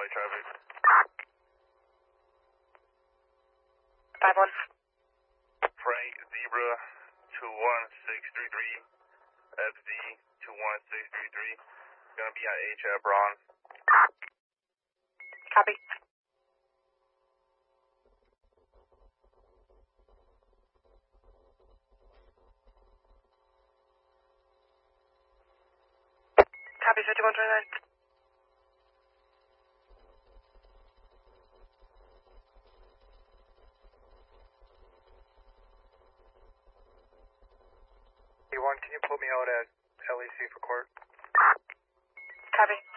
traffic. 5-1. Frank Zebra 21633. FZ 21633. Gonna be on HF Ron. Copy. Copy 5129. Can you pull me out at LEC for court? Copy.